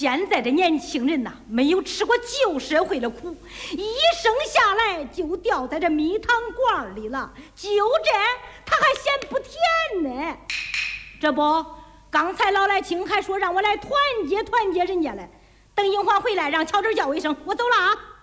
现在的年轻人呐，没有吃过旧社会的苦，一生下来就掉在这蜜糖罐里了，就这他还嫌不甜呢。这不，刚才老来清还说让我来团结团结人家嘞。等英皇回来，让乔治叫我一声，我走了啊。